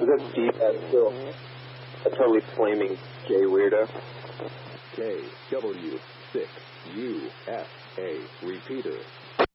Is that Steve still a totally flaming gay weirdo? KW6USA repeater.